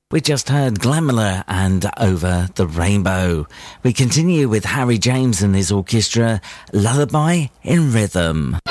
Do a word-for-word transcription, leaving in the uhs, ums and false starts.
We just heard Glamilla and Over the Rainbow. We continue with Harry James and his orchestra, Lullaby in Rhythm.